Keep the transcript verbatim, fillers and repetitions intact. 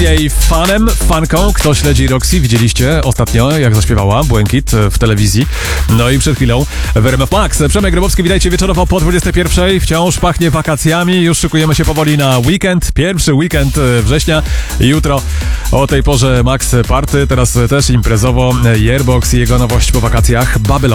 jej fanem, fanką. Kto śledzi Roxy, widzieliście ostatnio, jak zaśpiewała Błękit w telewizji. No i przed chwilą w R M F Max. Przemek Grabowski, witajcie wieczorowo po dwudziestej pierwszej. Wciąż pachnie wakacjami. Już szykujemy się powoli na weekend. Pierwszy weekend września. Jutro o tej porze Max Party. Teraz też imprezowo Yearbox i jego nowość po wakacjach Babylon.